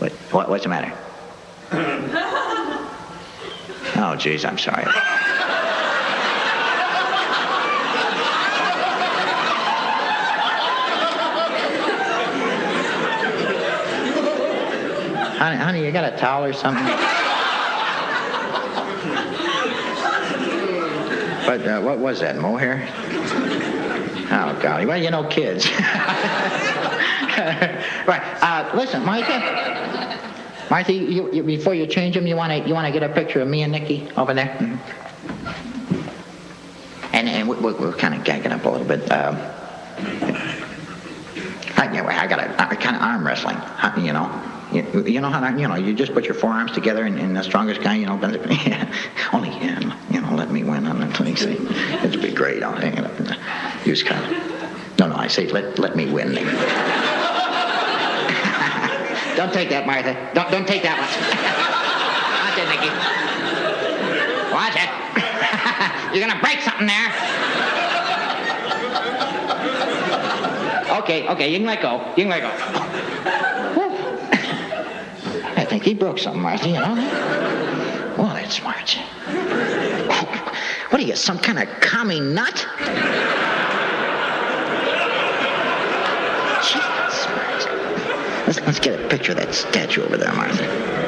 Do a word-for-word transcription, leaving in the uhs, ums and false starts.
What, what, what's the matter? Oh, geez, I'm sorry. honey, honey, you got a towel or something? But uh, what was that, mohair? Oh, golly. Well, you know, kids. Right. Uh, listen, Martha. Martha, you, you, before you change them, you want to you want to get a picture of me and Nicky over there? Mm-hmm. And, and we, we, we're kind of gagging up a little bit. Um, I, I got a, a kind of arm wrestling, you know. You, you know how to, you know, you just put your forearms together and, and the strongest guy, you know, bends it. Yeah. Only, yeah, you know, let me win on the thing. See, it'd be great. I'll hang it up in the use kind of. No, no, I say let let me win. Don't take that, Martha. Don't don't take that one. Watch it, Nicky. Watch it. You're gonna break something there. Okay, okay, you can let go. You can let go. I think he broke something, Martha, you know? Well, that's smart. What are you, some kind of commie nut? Gee, that's smart. Let's, let's get a picture of that statue over there, Martha.